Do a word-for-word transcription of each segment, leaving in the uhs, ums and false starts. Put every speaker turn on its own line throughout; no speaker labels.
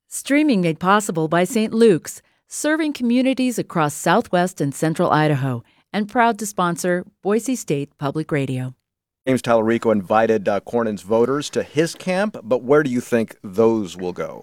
Streaming made possible by Saint Luke's, serving communities across southwest and central Idaho, and proud to sponsor Boise State Public Radio.
James Tallarico invited uh, Cornyn's voters to his camp, but where do you think those will go?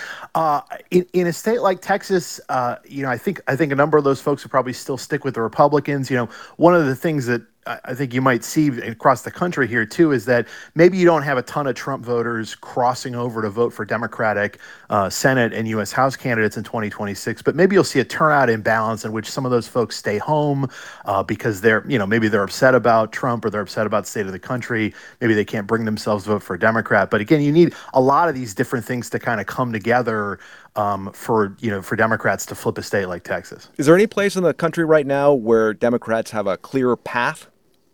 Uh, in, in a state like Texas, uh, you know, I think I think a number of those folks will probably still stick with the Republicans. You know, one of the things that I I think you might see across the country here, too, is that maybe you don't have a ton of Trump voters crossing over to vote for Democratic uh, Senate and U S House candidates in twenty twenty-six, but maybe you'll see a turnout imbalance in which some of those folks stay home uh, because they're, you know, maybe they're upset about Trump or they're upset about the state of the country. Maybe they can't bring themselves to vote for a Democrat. But again, you need a lot of these different things to kind of come together um, for, you know, for Democrats to flip a state like Texas.
Is there any place in the country right now where Democrats have a clearer path?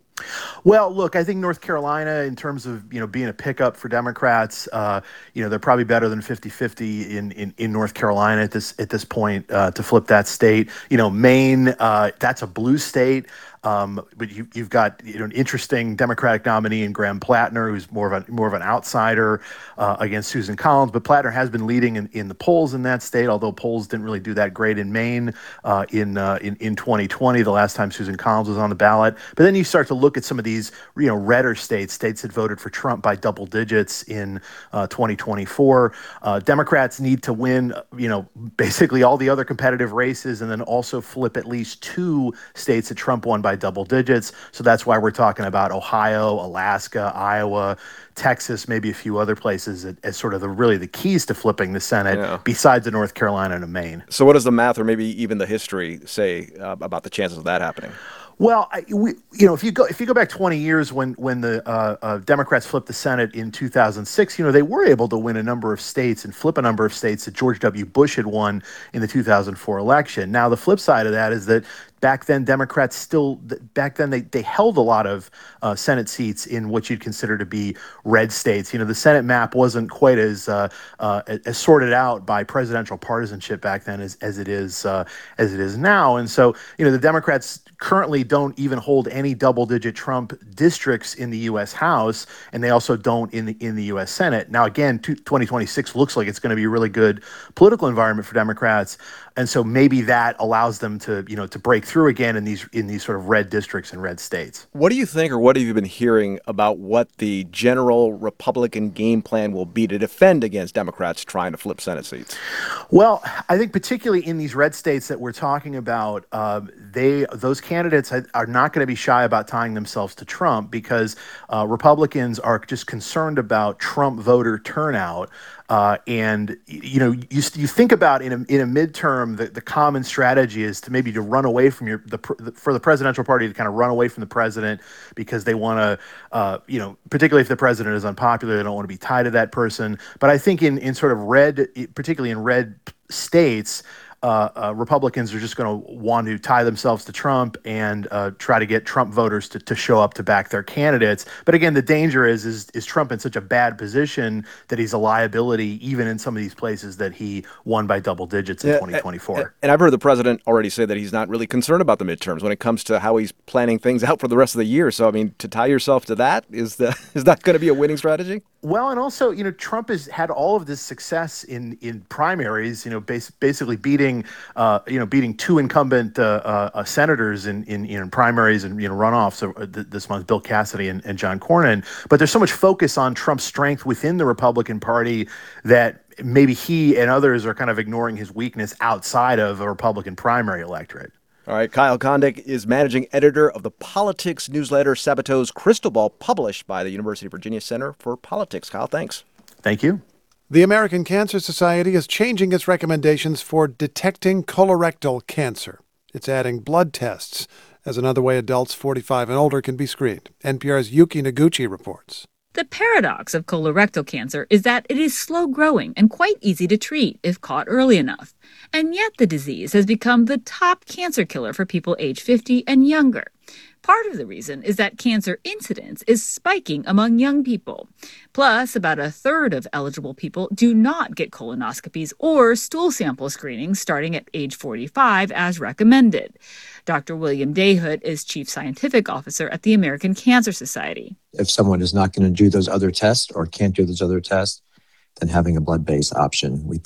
Well, look, I think North Carolina, in terms of, you know, being a pickup for Democrats, uh, you know, they're probably better than fifty-fifty in, in, in North Carolina at this at this point uh, to flip that state. You know, Maine, uh, that's a blue state. Um, but you, you've got, you know, an interesting Democratic nominee in Graham Plattner, who's more of a more of an outsider uh, against Susan Collins. But Plattner has been leading in, in the polls in that state, although polls didn't really do that great in Maine uh, in, uh, in in twenty twenty, the last time Susan Collins was on the ballot. But then you start to look at some of these, you know, redder states, states that voted for Trump by double digits in uh, twenty twenty-four. Uh, Democrats need to win, you know, basically all the other competitive races, and then also flip at least two states that Trump won by double digits. So that's why we're talking about Ohio, Alaska, Iowa, Texas, maybe a few other places as, as sort of the really the keys to flipping the Senate, yeah, besides the North Carolina and Maine.
So what does the math or maybe even the history say uh, about the chances of that happening?
Well, I, we, you know, if you go if you go back twenty years when when the uh, uh, Democrats flipped the Senate in two thousand six, you know, they were able to win a number of states and flip a number of states that George W. Bush had won in the two thousand four election. Now, the flip side of that is that back then, Democrats still, back then, they, they held a lot of uh, Senate seats in what you'd consider to be red states. You know, the Senate map wasn't quite as uh, uh, as sorted out by presidential partisanship back then as, as it is uh, as it is now. And so, you know, the Democrats currently don't even hold any double-digit Trump districts in the U S House, and they also don't in the in the U S Senate. Now, again, twenty twenty-six looks like it's going to be a really good political environment for Democrats, and so maybe that allows them to, you know, to break through again in these in these sort of red districts and red states.
What do you think, or what have you been hearing about what the general Republican game plan will be to defend against Democrats trying to flip Senate seats?
Well, I think particularly in these red states that we're talking about, uh, they those candidates are not going to be shy about tying themselves to Trump because uh, Republicans are just concerned about Trump voter turnout. Uh, and, you know, you, you think about in a, in a midterm, the, the common strategy is to maybe to run away from your, the, for the presidential party to kind of run away from the president because they want to, uh, you know, particularly if the president is unpopular, they don't want to be tied to that person. But I think in, in sort of red, particularly in red states, Uh, uh, Republicans are just going to want to tie themselves to Trump and uh, try to get Trump voters to, to show up to back their candidates. But again, the danger is, is is Trump in such a bad position that he's a liability even in some of these places that he won by double digits in yeah, twenty twenty-four.
And, and I've heard the president already say that he's not really concerned about the midterms when it comes to how he's planning things out for the rest of the year. So, I mean, to tie yourself to that, is, the, is that going to be a winning strategy?
Well, and also, you know, Trump has had all of this success in, in primaries, you know, bas- basically beating, uh, you know, beating two incumbent uh, uh, senators in, in, in primaries and, you know, runoffs so, uh, th- this month, Bill Cassidy and, and John Cornyn. But there's so much focus on Trump's strength within the Republican Party that maybe he and others are kind of ignoring his weakness outside of a Republican primary electorate.
All right, Kyle Kondik is managing editor of the politics newsletter Sabato's Crystal Ball, published by the University of Virginia Center for Politics. Kyle, thanks.
Thank you.
The American Cancer Society is changing its recommendations for detecting colorectal cancer. It's adding blood tests as another way adults forty-five and older can be screened. N P R's Yuki Noguchi reports.
The paradox of colorectal cancer is that it is slow-growing and quite easy to treat if caught early enough. And yet the disease has become the top cancer killer for people age fifty and younger. Part of the reason is that cancer incidence is spiking among young people. Plus, about a third of eligible people do not get colonoscopies or stool sample screenings starting at age forty-five as recommended. Doctor William Dayhood is Chief Scientific Officer at the American Cancer Society.
If someone is not going to do those other tests or can't do those other tests, then having a blood-based option we